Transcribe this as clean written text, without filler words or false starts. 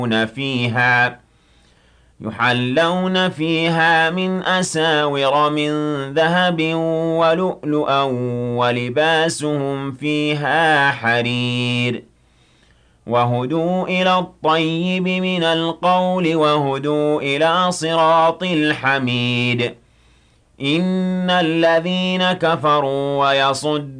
يحلون فيها من أساور من ذهب ولؤلؤا ولباسهم فيها حرير وهدوا إلى الطيب من القول وهدوا إلى صراط الحميد إن الذين كفروا ويصدون